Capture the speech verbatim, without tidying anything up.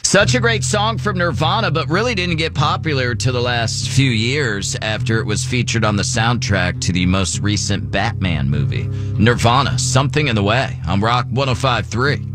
Such a great song from Nirvana, but really didn't get popular till the last few years after it was featured on the soundtrack to the most recent Batman movie. Nirvana, Something in the Way, on Rock one oh five point three.